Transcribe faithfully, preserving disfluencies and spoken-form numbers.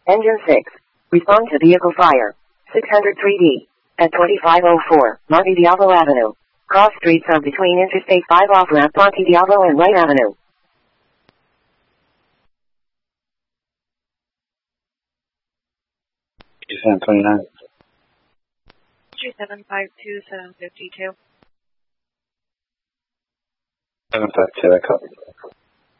Engine six. Respond to vehicle fire. six hundred three D. At twenty-five oh four, Monte Diablo Avenue. Cross streets are between Interstate five off-ramp Monte Diablo and Wright Avenue. seven twenty-nine. two seven five two, seven fifty-two. seven five two, echo.